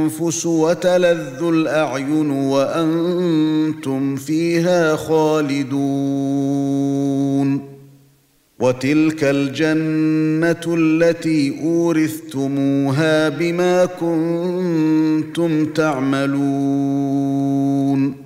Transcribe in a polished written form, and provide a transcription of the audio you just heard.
الانفس وتلذ الاعين وانتم فيها خالدون وتلك الجنه التي اورثتموها بما كنتم تعملون